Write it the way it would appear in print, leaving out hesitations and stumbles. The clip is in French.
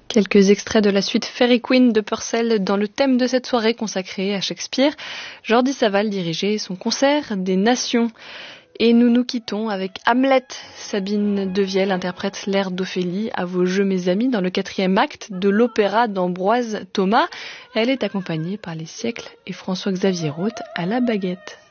Quelques extraits de la suite Fairy Queen de Purcell dans le thème de cette soirée consacrée à Shakespeare. Jordi Savall dirigeait son concert des Nations. Et nous nous quittons avec Hamlet. Sabine Devielle interprète l'air d'Ophélie à vos jeux mes amis dans le 4e acte de l'opéra d'Ambroise Thomas. Elle est accompagnée par les siècles et François-Xavier Roth à la baguette.